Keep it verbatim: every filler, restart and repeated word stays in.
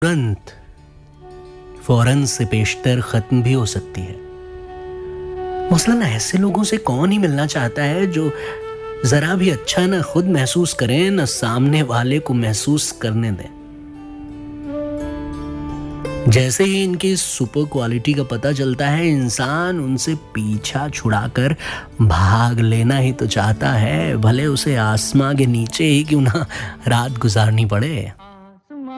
तुरंत फौरन से पेशतर खत्म भी हो सकती है। मसलन ऐसे लोगों से कौन ही मिलना चाहता है जो जरा भी अच्छा ना खुद महसूस करें ना सामने वाले को महसूस करने दें। जैसे ही इनकी सुपर क्वालिटी का पता चलता है, इंसान उनसे पीछा छुड़ाकर भाग लेना ही तो चाहता है, भले उसे आसमां के नीचे ही क्यों ना रात गुजारनी पड़े।